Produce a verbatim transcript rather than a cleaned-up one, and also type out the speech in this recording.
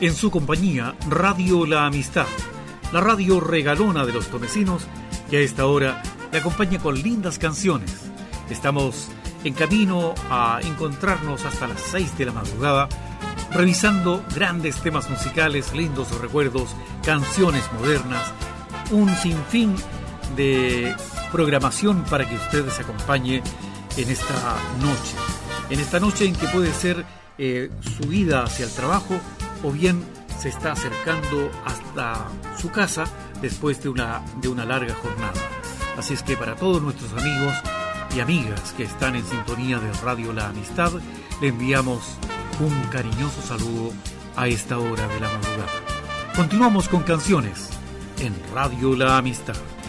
En su compañía, Radio La Amistad, la radio regalona de los tomecinos, que a esta hora le acompaña con lindas canciones. Estamos en camino a encontrarnos hasta las seis de la madrugada, revisando grandes temas musicales, lindos recuerdos, canciones modernas, un sinfín de programación para que usted se acompañe en esta noche. En esta noche en que puede ser eh, su ida hacia el trabajo o bien se está acercando hasta su casa después de una, de una larga jornada. Así es que para todos nuestros amigos y amigas que están en sintonía de Radio La Amistad, le enviamos un cariñoso saludo a esta hora de la madrugada. Continuamos con canciones en Radio La Amistad.